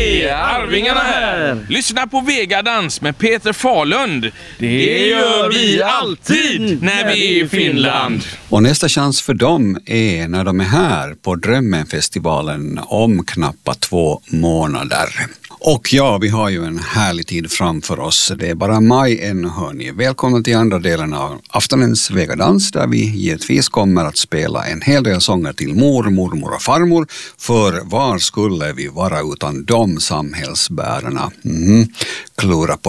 Hej! Arvingarna här! Lyssna på Vegadans med Peter Falund. Det gör vi alltid när vi är i Finland. Och nästa chans för dem är när de är här på Drömmenfestivalen om knappt 2 månader. Och ja, vi har ju en härlig tid framför oss. Det är bara maj ännu, hörni. Välkomna till andra delen av aftonens Vegadans, där vi givetvis kommer att spela en hel del sånger till mormor och farmor. För var skulle vi vara utan de samhällsbärarna? Klura på